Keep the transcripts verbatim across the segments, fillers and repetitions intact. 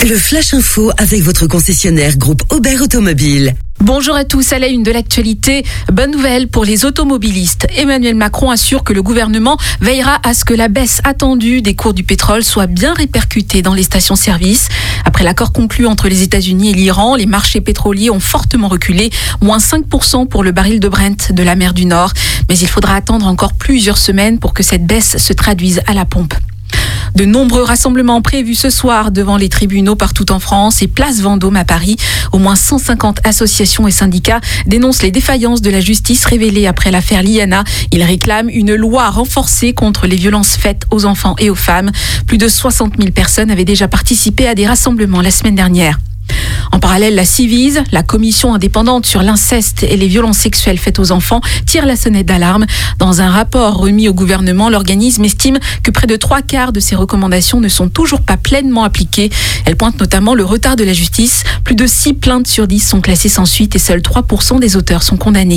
Le Flash Info avec votre concessionnaire groupe Aubert Automobile. Bonjour à tous, à la une de l'actualité. Bonne nouvelle pour les automobilistes. Emmanuel Macron assure que le gouvernement veillera à ce que la baisse attendue des cours du pétrole soit bien répercutée dans les stations-service. Après l'accord conclu entre les États-Unis et l'Iran, les marchés pétroliers ont fortement reculé, moins cinq pour cent pour le baril de Brent de la mer du Nord. Mais il faudra attendre encore plusieurs semaines pour que cette baisse se traduise à la pompe. De nombreux rassemblements prévus ce soir devant les tribunaux partout en France et place Vendôme à Paris. Au moins cent cinquante associations et syndicats dénoncent les défaillances de la justice révélées après l'affaire Liana. Ils réclament une loi renforcée contre les violences faites aux enfants et aux femmes. Plus de soixante mille personnes avaient déjà participé à des rassemblements la semaine dernière. En parallèle, la Civise, la commission indépendante sur l'inceste et les violences sexuelles faites aux enfants, tire la sonnette d'alarme. Dans un rapport remis au gouvernement, l'organisme estime que près de trois quarts de ces recommandations ne sont toujours pas pleinement appliquées. Elle pointe notamment le retard de la justice. Plus de six plaintes sur dix sont classées sans suite et seuls trois pour cent des auteurs sont condamnés.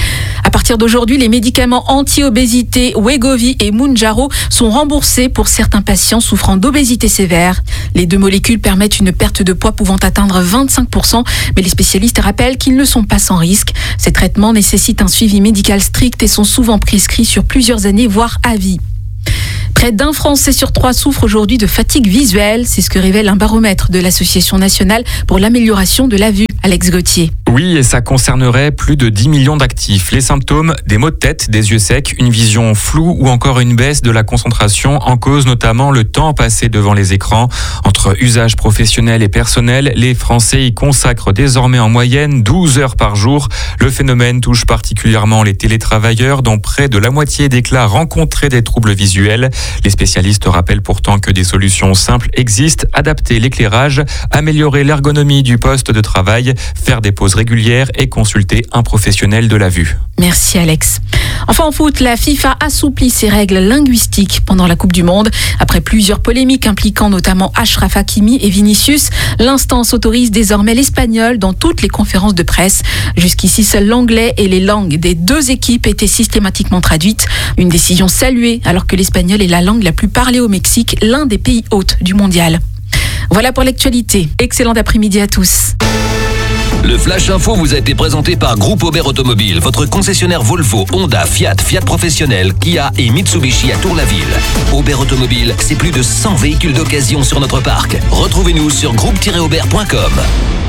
À partir d'aujourd'hui, les médicaments anti-obésité Wegovy et Mounjaro sont remboursés pour certains patients souffrant d'obésité sévère. Les deux molécules permettent une perte de poids pouvant atteindre vingt-cinq pour cent, mais les spécialistes rappellent qu'ils ne sont pas sans risque. Ces traitements nécessitent un suivi médical strict et sont souvent prescrits sur plusieurs années, voire à vie. Près d'un Français sur trois souffre aujourd'hui de fatigue visuelle. C'est ce que révèle un baromètre de l'Association nationale pour l'amélioration de la vue. Alex Gauthier. Oui, et ça concernerait plus de dix millions d'actifs. Les symptômes, des maux de tête, des yeux secs, une vision floue ou encore une baisse de la concentration en cause notamment le temps passé devant les écrans. Entre usage professionnel et personnel, les Français y consacrent désormais en moyenne douze heures par jour. Le phénomène touche particulièrement les télétravailleurs dont près de la moitié déclarent rencontrer des troubles visuels. Les spécialistes rappellent pourtant que des solutions simples existent. Adapter l'éclairage, améliorer l'ergonomie du poste de travail, faire des pauses régulières et consulter un professionnel de la vue. Merci Alex. Enfin en foot, la FIFA assouplit ses règles linguistiques pendant la Coupe du Monde. Après plusieurs polémiques impliquant notamment Achraf Hakimi et Vinicius, l'instance autorise désormais l'espagnol dans toutes les conférences de presse. Jusqu'ici, seul l'anglais et les langues des deux équipes étaient systématiquement traduites. Une décision saluée alors que l'espagnol est la langue la plus parlée au Mexique, l'un des pays hôtes du mondial. Voilà pour l'actualité. Excellent après-midi à tous. Le Flash Info vous a été présenté par Groupe Aubert Automobile, votre concessionnaire Volvo, Honda, Fiat, Fiat Professionnel, Kia et Mitsubishi à Tour-la-Ville. Aubert Automobile, c'est plus de cent véhicules d'occasion sur notre parc. Retrouvez-nous sur groupe tiret aubert point com.